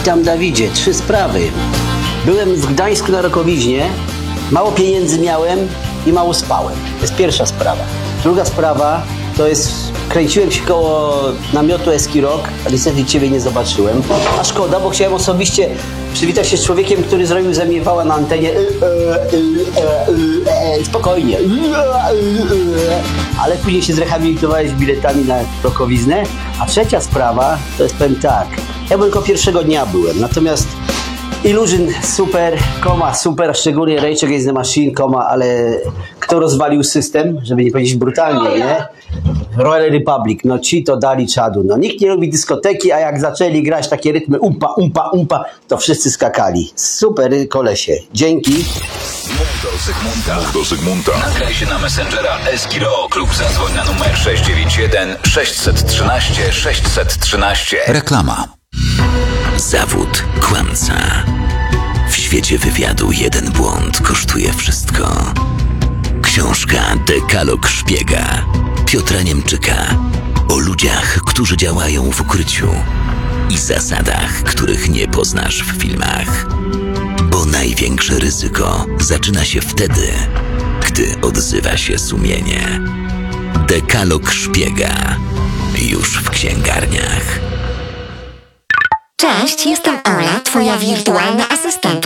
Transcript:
Witam, Dawidzie. 3 sprawy. Byłem w Gdańsku na Rokowiźnie, mało pieniędzy miałem i mało spałem. To jest pierwsza sprawa. Druga sprawa to jest, kręciłem się koło namiotu Eski Rock, a niestety Ciebie nie zobaczyłem. A szkoda, bo chciałem osobiście przywitać się z człowiekiem, który zrobił ze mnie wała na antenie. Spokojnie. Ale później się zrehabilitowałeś biletami na Rokowiznę. A trzecia sprawa to jest, powiem tak, ja tylko pierwszego dnia byłem, natomiast Illusion super, super, a szczególnie Rage Against the Machine, ale kto rozwalił system, żeby nie powiedzieć brutalnie, nie? Royal Republic, no ci to dali czadu. No nikt nie lubi dyskoteki, a jak zaczęli grać takie rytmy umpa, to wszyscy skakali. Super kolesie. Dzięki. Mów do Zygmunta. Nagraj się na Messengera Eski Rock lub zadzwoń na numer 691 613 613. Reklama. Zawód kłamca. W świecie wywiadu jeden błąd kosztuje wszystko. Książka Dekalog Szpiega Piotra Niemczyka o ludziach, którzy działają w ukryciu i zasadach, których nie poznasz w filmach. Bo największe ryzyko zaczyna się wtedy, gdy odzywa się sumienie. Dekalog Szpiega już w księgarniach. Cześć, jestem Ola, twoja wirtualna asystentka.